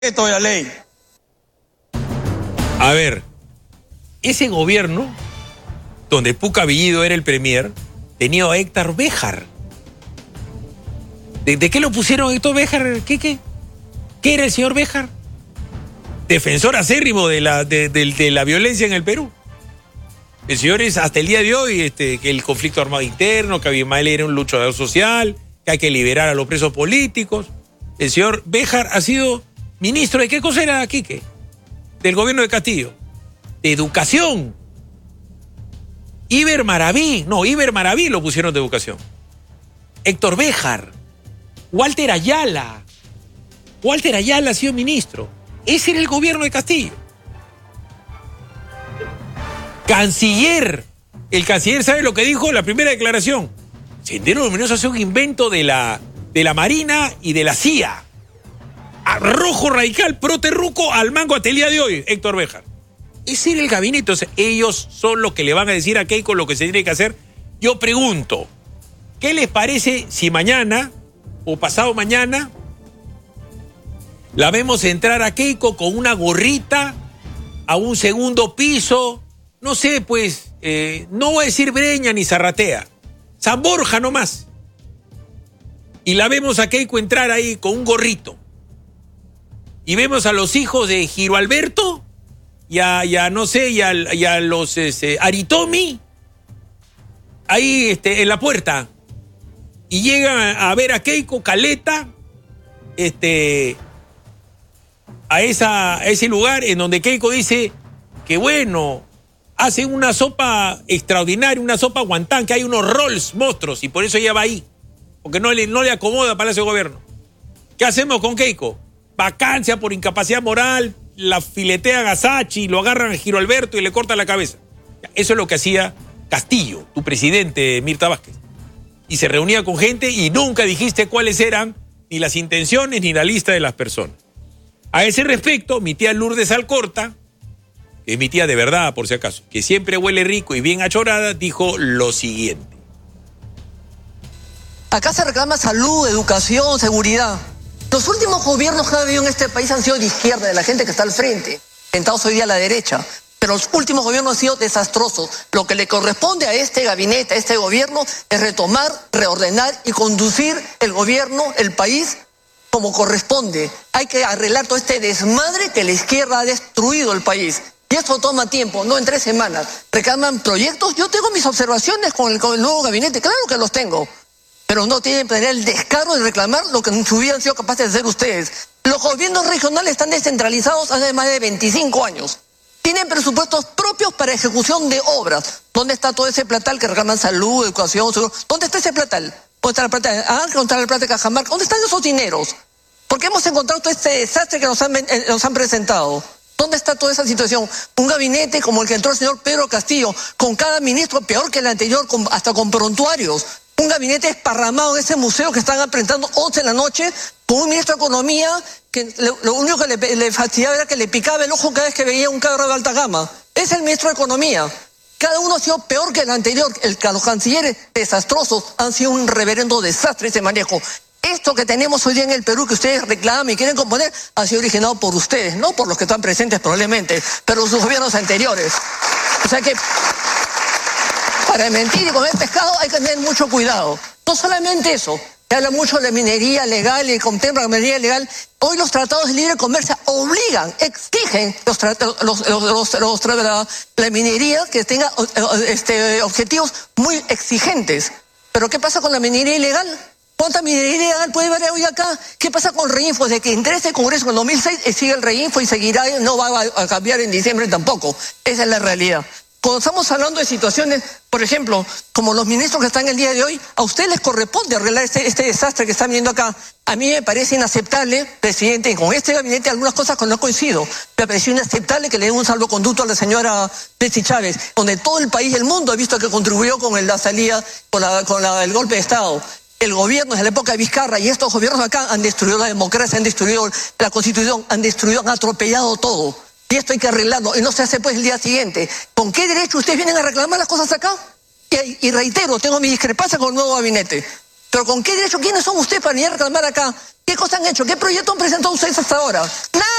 Esto de la ley. A ver, ese gobierno, donde Puca Villido era el premier, tenía a Héctor Béjar. ¿De qué lo pusieron Héctor Béjar? ¿Qué era el señor Béjar? Defensor acérrimo de la violencia en el Perú. El señor es hasta el día de hoy que el conflicto armado interno, que Abimael era un luchador social, que hay que liberar a los presos políticos. El señor Béjar ha sido ministro de ¿qué cosa era, Quique? Del gobierno de Castillo. De educación. Iber Maraví lo pusieron de educación. Héctor Béjar. Walter Ayala ha sido ministro. Ese era el gobierno de Castillo. Canciller. El canciller sabe lo que dijo en la primera declaración. Sendero Luminoso es un invento de la Marina y de la CIA. A rojo radical, proterruco, al mango hasta el día de hoy, Héctor Béjar. Ese era el gabinete. Entonces, ellos son los que le van a decir a Keiko lo que se tiene que hacer. Yo pregunto, ¿qué les parece si mañana o pasado mañana la vemos entrar a Keiko con una gorrita a un segundo piso? No sé, pues, no voy a decir Breña ni Zarratea. San Borja nomás. Y la vemos a Keiko entrar ahí con un gorrito. Y vemos a los hijos de Giro Alberto y a los Aritomi ahí en la puerta. Y llegan a ver a Keiko Caleta a ese lugar en donde Keiko dice que bueno, hacen una sopa extraordinaria, una sopa guantán, que hay unos rolls monstruos y por eso ella va ahí, porque no le acomoda Palacio de Gobierno. ¿Qué hacemos con Keiko? Vacancia por incapacidad moral, la filetean a Sachi, lo agarran a Giro Alberto y le cortan la cabeza. Eso es lo que hacía Castillo, tu presidente, Mirta Vázquez. Y se reunía con gente y nunca dijiste cuáles eran ni las intenciones ni la lista de las personas. A ese respecto, mi tía Lourdes Alcorta, que es mi tía de verdad, por si acaso, que siempre huele rico y bien achorada, dijo lo siguiente. Acá se reclama salud, educación, seguridad. Los últimos gobiernos que ha habido en este país han sido de izquierda, de la gente que está al frente, sentados hoy día a la derecha. Pero los últimos gobiernos han sido desastrosos. Lo que le corresponde a este gabinete, a este gobierno, es retomar, reordenar y conducir el gobierno, el país, como corresponde. Hay que arreglar todo este desmadre que la izquierda ha destruido el país. Y eso toma tiempo, no en 3 semanas. Reclaman proyectos. Yo tengo mis observaciones con el nuevo gabinete, claro que los tengo. Pero no tienen que tener el descaro de reclamar lo que en su vida han sido capaces de hacer ustedes. Los gobiernos regionales están descentralizados hace más de 25 años. Tienen presupuestos propios para ejecución de obras. ¿Dónde está todo ese platal que reclaman salud, educación, seguro? ¿Dónde está ese platal? ¿Dónde está la plata de Ángel? ¿Dónde está la plata de Cajamarca? ¿Dónde están esos dineros? Porque hemos encontrado todo este desastre que nos han presentado. ¿Dónde está toda esa situación? Un gabinete como el que entró el señor Pedro Castillo, con cada ministro peor que el anterior, hasta con prontuarios. Un gabinete esparramado en ese museo que están apretando 11 de la noche, con un ministro de Economía que lo único que le fastidiaba era que le picaba el ojo cada vez que veía un carro de alta gama. Es el ministro de Economía. Cada uno ha sido peor que el anterior. Los cancilleres desastrosos han sido un reverendo desastre ese manejo. Esto que tenemos hoy día en el Perú, que ustedes reclaman y quieren componer, ha sido originado por ustedes, no por los que están presentes probablemente, pero sus gobiernos anteriores. O sea que para mentir y comer pescado hay que tener mucho cuidado. No solamente eso, se habla mucho de minería legal y contempla la minería legal. Hoy los tratados de libre comercio obligan, exigen la minería que tenga objetivos muy exigentes. Pero ¿qué pasa con la minería ilegal? ¿Cuánta minería ilegal puede haber hoy acá? ¿Qué pasa con Reinfo? Desde que entré a este Congreso en el 2006 sigue el Reinfo y seguirá, no va a cambiar en diciembre tampoco. Esa es la realidad. Cuando estamos hablando de situaciones, por ejemplo, como los ministros que están el día de hoy, a ustedes les corresponde arreglar este desastre que están viendo acá. A mí me parece inaceptable, presidente, y con este gabinete algunas cosas que no coincido. Me pareció inaceptable que le den un salvoconducto a la señora Betsy Chávez, donde todo el país, el mundo ha visto que contribuyó con la salida, con el golpe de Estado. El gobierno desde la época de Vizcarra y estos gobiernos acá han destruido la democracia, han destruido la Constitución, han atropellado todo. Y esto hay que arreglarlo, y no se hace pues el día siguiente. ¿Con qué derecho ustedes vienen a reclamar las cosas acá? Y reitero, tengo mi discrepancia con el nuevo gabinete. Pero ¿con qué derecho? ¿Quiénes son ustedes para venir a reclamar acá ¿Qué cosa han hecho? ¿Qué proyecto han presentado ustedes hasta ahora? Nada.